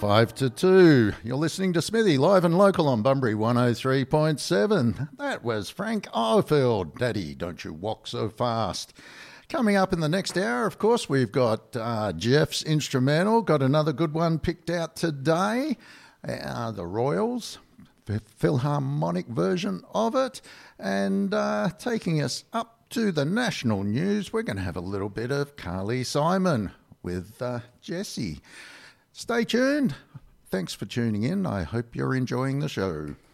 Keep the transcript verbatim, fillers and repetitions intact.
Five to two. You're listening to Smithy live and local on Bunbury one oh three point seven. That was Frank Ifield. Daddy, don't you walk so fast. Coming up in the next hour, of course, we've got uh, Jeff's instrumental. Got another good one picked out today. Uh, the Royals, the Philharmonic version of it. And uh, taking us up to the national news, we're going to have a little bit of Carly Simon with uh, Jesse. Stay tuned. Thanks for tuning in. I hope you're enjoying the show.